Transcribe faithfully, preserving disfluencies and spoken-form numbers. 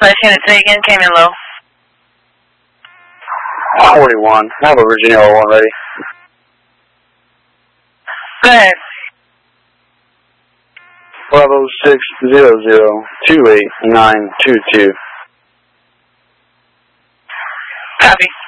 Nice unit, say again, came in low. forty-one. I have a Virginia oh one ready. Go ahead. Bravo six zero zero two eight nine two two. Copy.